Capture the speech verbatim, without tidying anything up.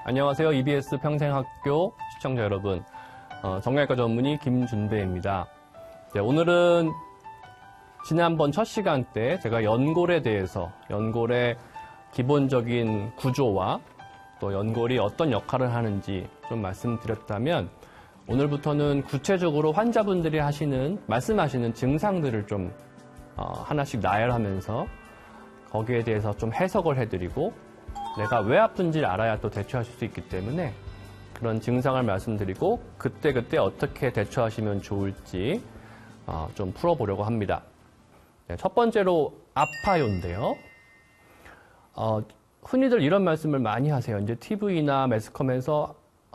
안녕하세요. 이비에스 평생학교 시청자 여러분. 어, 정형외과 전문의 김준배입니다. 네, 오늘은 지난번 첫 시간 때 제가 연골에 대해서, 연골의 기본적인 구조와 또 연골이 어떤 역할을 하는지 좀 말씀드렸다면, 오늘부터는 구체적으로 환자분들이 하시는, 말씀하시는 증상들을 좀 어, 하나씩 나열하면서 거기에 대해서 좀 해석을 해드리고, 내가 왜 아픈지를 알아야 또 대처하실 수 있기 때문에 그런 증상을 말씀드리고 그때그때 어떻게 대처하시면 좋을지 어, 좀 풀어보려고 합니다. 네, 첫 번째로 아파요인데요. 어, 흔히들 이런 말씀을 많이 하세요. 이제 티비나 매스컴에서